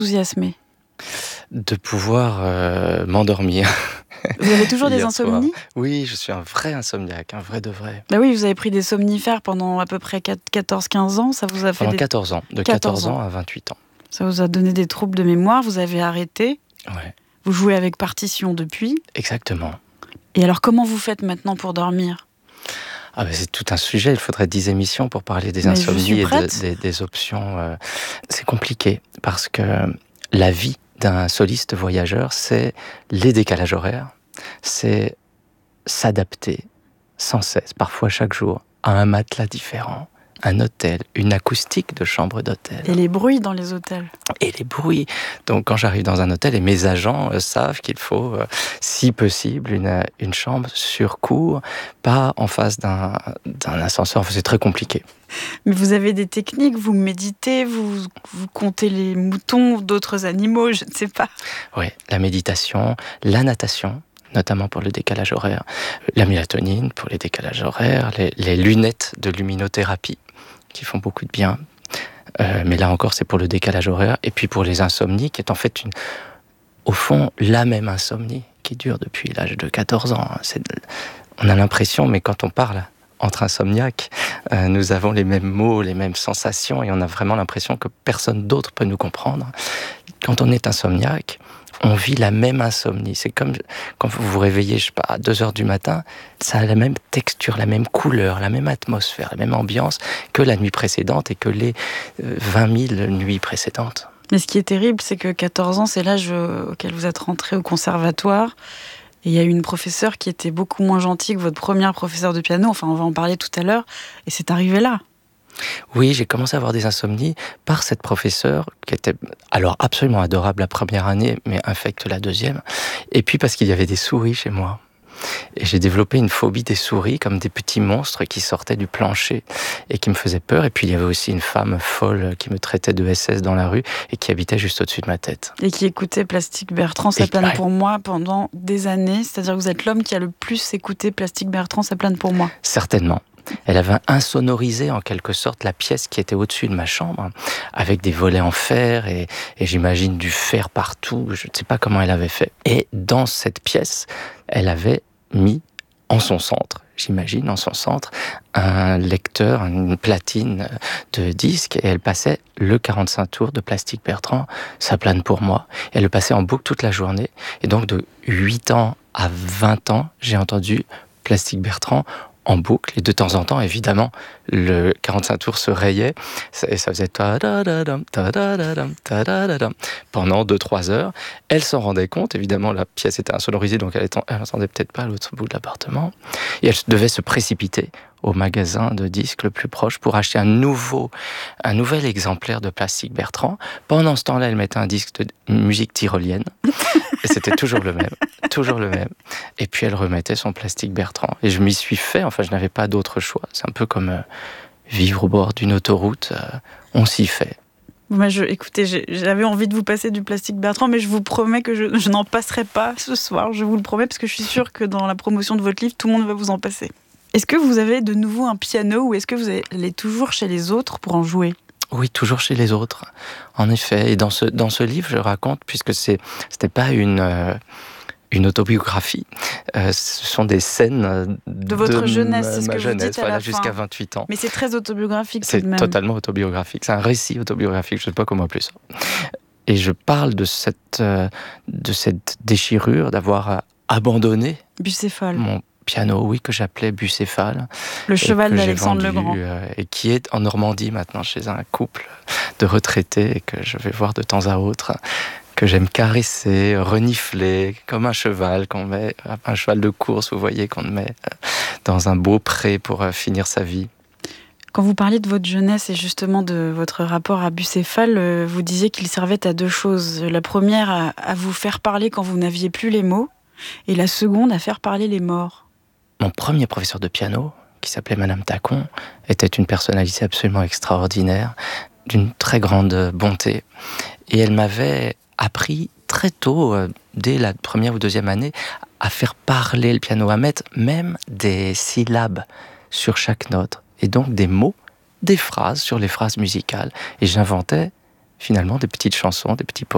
enthousiasmé? De pouvoir m'endormir. Vous avez toujours des Hier soir. insomnies? Oui, je suis un vrai insomniaque, un vrai de vrai. Bah oui, vous avez pris des somnifères pendant à peu près 14-15 ans, ça vous a fait Pendant 14 ans, de 14 ans à 28 ans. Ça vous a donné des troubles de mémoire, vous avez arrêté, Ouais, vous jouez avec partition depuis. exactement. Et alors comment vous faites maintenant pour dormir? Ah ben c'est tout un sujet, il faudrait 10 émissions pour parler des Mais je suis insomnies et prête. des options. C'est compliqué parce que la vie d'un soliste voyageur, c'est les décalages horaires, c'est s'adapter sans cesse, parfois chaque jour, à un matelas différent, un hôtel, une acoustique de chambre d'hôtel. Et les bruits dans les hôtels. Et les bruits. Donc quand j'arrive dans un hôtel, et mes agents savent qu'il faut, si possible, une chambre sur cour, pas en face d'un ascenseur. Enfin, c'est très compliqué. Mais vous avez des techniques, vous méditez, vous comptez les moutons, d'autres animaux, je ne sais pas. Oui, la méditation, la natation, notamment pour le décalage horaire, la mélatonine pour les décalages horaires, les lunettes de luminothérapie qui font beaucoup de bien. Mais là encore, c'est pour le décalage horaire. Et puis pour les insomnies, qui est en fait, au fond, la même insomnie qui dure depuis l'âge de 14 ans. On a l'impression, mais quand on parle entre insomniaques, nous avons les mêmes mots, les mêmes sensations, et on a vraiment l'impression que personne d'autre peut nous comprendre. Quand on est insomniaque, on vit la même insomnie. C'est comme quand vous vous réveillez, je sais pas, à 2h du matin, ça a la même texture, la même couleur, la même atmosphère, la même ambiance que la nuit précédente et que les 20 000 nuits précédentes. Mais ce qui est terrible, c'est que 14 ans, c'est l'âge auquel vous êtes rentré au conservatoire. Et il y a eu une professeure qui était beaucoup moins gentille que votre première professeure de piano. Enfin, on va en parler tout à l'heure. Et c'est arrivé là. Oui, j'ai commencé à avoir des insomnies par cette professeure qui était alors absolument adorable la première année, mais infecte la deuxième. Et puis parce qu'il y avait des souris chez moi. Et j'ai développé une phobie des souris, comme des petits monstres qui sortaient du plancher et qui me faisaient peur. Et puis il y avait aussi une femme folle qui me traitait de SS dans la rue et qui habitait juste au-dessus de ma tête. Et qui écoutait Plastique Bertrand, Ça plane pour moi pendant des années. C'est-à-dire que vous êtes l'homme qui a le plus écouté Plastique Bertrand, Ça plane pour moi. Certainement. Elle avait insonorisé en quelque sorte la pièce qui était au-dessus de ma chambre, avec des volets en fer et j'imagine du fer partout. Je ne sais pas comment elle avait fait. Et dans cette pièce, elle avait mis en son centre, j'imagine, en son centre, un lecteur, une platine de disques, et elle passait le 45 tours de Plastique Bertrand, Ça plane pour moi. Elle le passait en boucle toute la journée. Et donc de 8 ans à 20 ans, j'ai entendu Plastique Bertrand en boucle, et de temps en temps, évidemment, le 45 tours se rayait, et ça faisait ta-da-da-dam, ta-da-da-dam, ta-da-da-dam, pendant 2-3 heures. Elle s'en rendait compte, évidemment, la pièce était insonorisée, donc elle n'entendait peut-être pas à l'autre bout de l'appartement, et elle devait se précipiter au magasin de disques le plus proche pour acheter un nouvel exemplaire de Plastique Bertrand. Pendant ce temps-là, elle mettait un disque de musique tyrolienne, et c'était toujours le même. Et puis elle remettait son Plastique Bertrand. Et je m'y suis fait, enfin je n'avais pas d'autre choix. C'est un peu comme vivre au bord d'une autoroute, on s'y fait. Écoutez, j'avais envie de vous passer du Plastique Bertrand, mais je vous promets que je n'en passerai pas ce soir, je vous le promets, parce que je suis sûre que dans la promotion de votre livre, tout le monde va vous en passer. Est-ce que vous avez de nouveau un piano, ou est-ce que vous allez toujours chez les autres pour en jouer ? Oui, toujours chez les autres, en effet. Et dans ce livre, je raconte, puisque c'était pas une autobiographie, ce sont des scènes de votre jeunesse, c'est ce que vous dites à la fin. Jusqu'à 28 ans. Mais c'est très autobiographique tout C'est de même. totalement autobiographique, c'est un récit autobiographique, je ne sais pas comment appeler ça. Et je parle de cette déchirure, d'avoir abandonné Bucéphale. mon piano, oui, que j'appelais Bucéphale. Le cheval d'Alexandre le Grand. Et qui est en Normandie maintenant, chez un couple de retraités, et que je vais voir de temps à autre, que j'aime caresser, renifler, comme un cheval un cheval de course, vous voyez, qu'on met dans un beau pré pour finir sa vie. Quand vous parliez de votre jeunesse et justement de votre rapport à Bucéphale, vous disiez qu'il servait à deux choses. La première, à vous faire parler quand vous n'aviez plus les mots, et la seconde, à faire parler les morts. Mon premier professeur de piano, qui s'appelait Madame Tacon, était une personnalité absolument extraordinaire, d'une très grande bonté. Et elle m'avait appris très tôt, dès la première ou deuxième année, à faire parler le piano, à mettre même des syllabes sur chaque note, et donc des mots, des phrases sur les phrases musicales. Et j'inventais finalement des petites chansons, des petits poèmes.